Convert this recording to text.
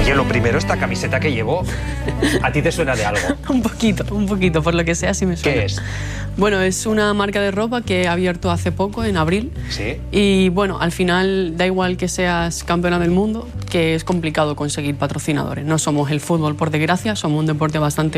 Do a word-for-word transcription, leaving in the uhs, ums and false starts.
Oye, lo primero, esta camiseta que llevo, ¿a ti te suena de algo? Un poquito, un poquito, por lo que sea, sí me suena. ¿Qué es? Bueno, es una marca de ropa que he abierto hace poco, en abril. Sí. Y bueno, al final da igual que seas campeona del mundo, que es complicado conseguir patrocinadores. No somos el fútbol, por desgracia, somos un deporte bastante